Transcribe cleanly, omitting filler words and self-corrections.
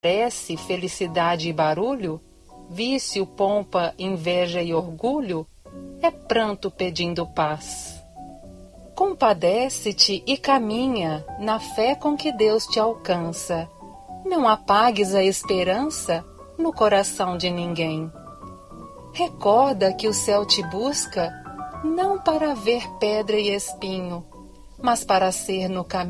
prece, felicidade e barulho, vício, pompa, inveja e orgulho, é pranto pedindo paz. Compadece-te e caminha na fé com que Deus te alcança. Não apagues a esperança no coração de ninguém. Recorda que o céu te busca não para ver pedra e espinho, mas para ser no caminho